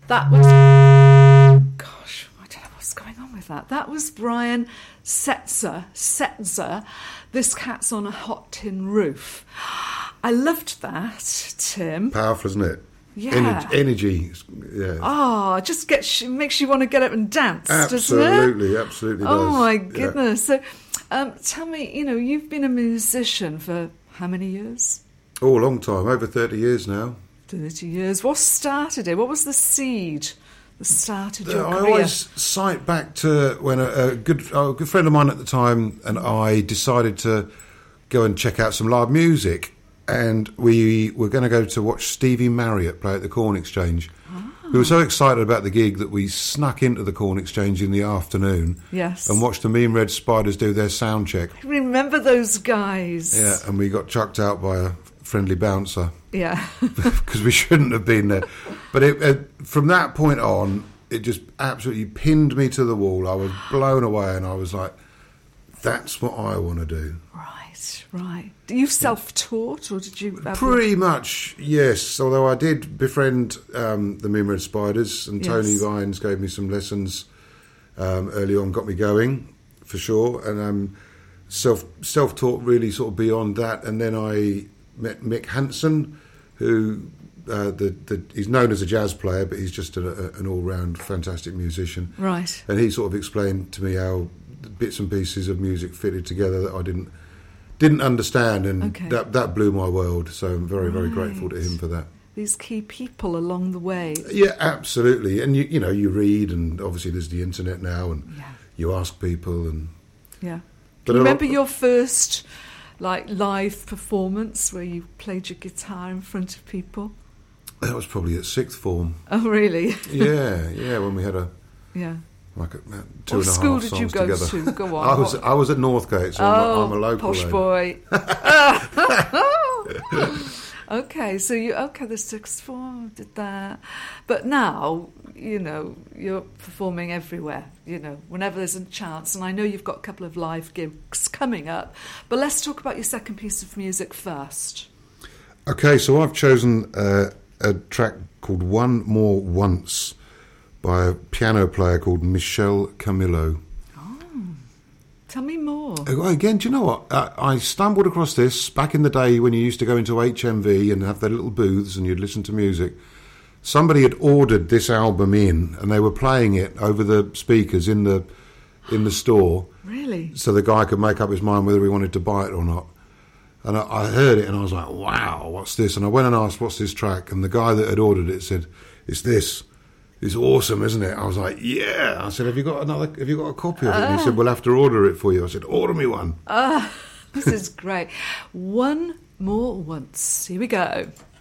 That was... Gosh, I don't know what's going on with that. That was Brian Setzer. This Cat's on a Hot Tin Roof. I loved that, Tim. Powerful, isn't it? Yeah. Energy. Yeah. Oh, just makes you want to get up and dance, absolutely, doesn't it? Absolutely. Oh, does. my goodness. Yeah. So, tell me, you've been a musician for how many years? Oh, a long time. Over 30 years now. 30 years. What started it? What was the seed that started your career? I always cite back to when a good friend of mine at the time and I decided to go and check out some live music. And we were going to go to watch Stevie Marriott play at the Corn Exchange. Oh. We were so excited about the gig that we snuck into the Corn Exchange in the afternoon. Yes. And watched the Mean Red Spiders do their sound check. I remember those guys. Yeah, and we got chucked out by a friendly bouncer. Yeah. Because we shouldn't have been there. But from that point on, it just absolutely pinned me to the wall. I was blown away and I was like, that's what I want to do. Right. Are you self-taught or did you... Pretty much, yes. Although I did befriend the Mean Red Spiders and Tony Vines gave me some lessons early on, got me going, for sure. And self-taught really sort of beyond that. And then I met Mick Hansen, who he's known as a jazz player, but he's just an all-round fantastic musician. Right. And he sort of explained to me how bits and pieces of music fitted together that I didn't understand, and that blew my world. So I'm very, very grateful to him for that. These key people along the way. Yeah, absolutely. And you read, and obviously there's the internet now, and you ask people, and yeah. Can you remember your first live performance where you played your guitar in front of people? That was probably at sixth form. Oh, really? yeah. When we had a Like 2.5 What school did you go together. to? Go on. I was at Northgate, so I'm a local. Posh boy. Okay, so the sixth form did that, but now you're performing everywhere. Whenever there's a chance, and I know you've got a couple of live gigs coming up. But let's talk about your second piece of music first. Okay, so I've chosen a track called "One More Once" by a piano player called Michel Camilo. Oh, tell me more. Again, do you know what? I stumbled across this back in the day when you used to go into HMV and have their little booths and you'd listen to music. Somebody had ordered this album in and they were playing it over the speakers in the store. Really? So the guy could make up his mind whether he wanted to buy it or not. And I heard it and I was like, wow, what's this? And I went and asked, what's this track? And the guy that had ordered it said, it's this. It's awesome, isn't it? I was like, yeah. I said, have you got a copy of it? And he said, we'll have to order it for you. I said, order me one. This is great. One More Once. Here we go.